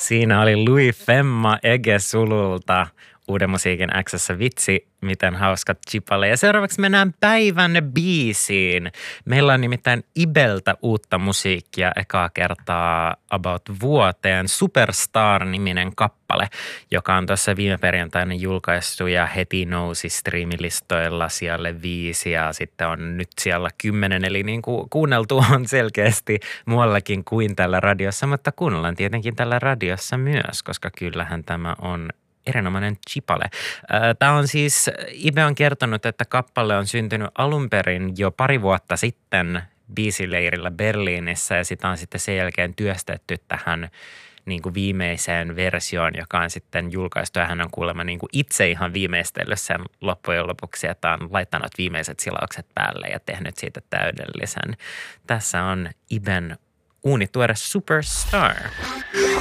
Siinä oli Louis Femma Ege Sululta Uuden musiikin X:ssä. Vitsi, miten hauska chipale. Ja seuraavaksi mennään päivän biisiin. Meillä on nimittäin Ibeltä uutta musiikkia ekaa kertaa about vuoteen. Superstar-niminen kappale, joka on tuossa viime perjantaina julkaistu ja heti nousi striimilistoilla sijalle 5 ja sitten on nyt siellä 10. Eli niin kuin kuunneltu on selkeästi muuallakin kuin tällä radiossa, mutta kuunnellaan tietenkin tällä radiossa myös, koska kyllähän tämä on erinomainen chipale. Tämä on siis, Ibe on kertonut, että kappale on syntynyt alun perin jo pari vuotta sitten biisileirillä Berliinissä ja sitä on sitten sen jälkeen työstetty tähän niin kuin viimeiseen versioon, joka on sitten julkaistu ja hän on kuulemma niin kuin itse ihan viimeistellyt sen loppujen lopuksi, että on laittanut viimeiset silaukset päälle ja tehnyt siitä täydellisen. Tässä on Iben uunituore Superstar.